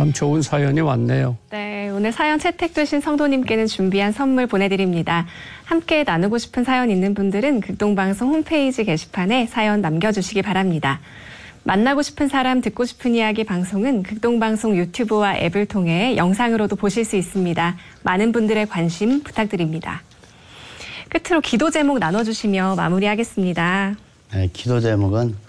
참 좋은 사연이 왔네요. 네, 오늘 사연 채택되신 성도님께는 준비한 선물 보내드립니다. 함께 나누고 싶은 사연 있는 분들은 극동방송 홈페이지 게시판에 사연 남겨주시기 바랍니다. 만나고 싶은 사람, 듣고 싶은 이야기 방송은 극동방송 유튜브와 앱을 통해 영상으로도 보실 수 있습니다. 많은 분들의 관심 부탁드립니다. 끝으로 기도 제목 나눠주시며 마무리하겠습니다. 네, 기도 제목은